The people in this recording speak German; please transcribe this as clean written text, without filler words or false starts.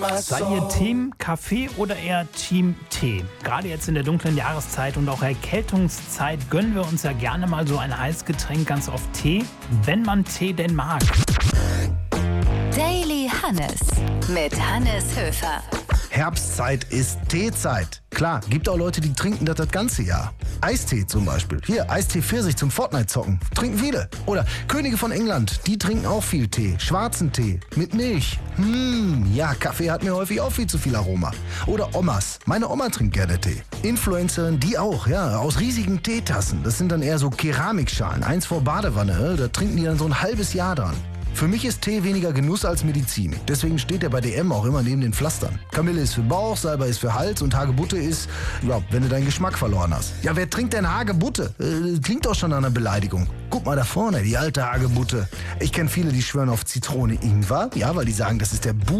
Seid ihr Team Kaffee oder eher Team Tee? Gerade jetzt in der dunklen Jahreszeit und auch Erkältungszeit gönnen wir uns ja gerne mal so ein Heißgetränk, ganz oft Tee, wenn man Tee denn mag. Daily Hannes mit Hannes Höfer. Herbstzeit ist Teezeit. Klar, gibt auch Leute, die trinken das ganze Jahr. Eistee zum Beispiel. Hier, Eistee Pfirsich zum Fortnite-Zocken. Trinken viele. Oder Könige von England, die trinken auch viel Tee. Schwarzen Tee mit Milch. Ja, Kaffee hat mir häufig auch viel zu viel Aroma. Oder Omas. Meine Oma trinkt gerne Tee. Influencerin, die auch, ja, aus riesigen Teetassen. Das sind dann eher so Keramikschalen. Eins vor Badewanne, da trinken die dann so ein halbes Jahr dran. Für mich ist Tee weniger Genuss als Medizin. Deswegen steht er bei DM auch immer neben den Pflastern. Kamille ist für Bauch, Salbei ist für Hals und Hagebutte ist, ja, wenn du deinen Geschmack verloren hast. Ja, wer trinkt denn Hagebutte? Klingt doch schon an einer Beleidigung. Guck mal da vorne, die alte Hagebutte. Ich kenne viele, die schwören auf Zitrone Ingwer, ja, weil die sagen, das ist der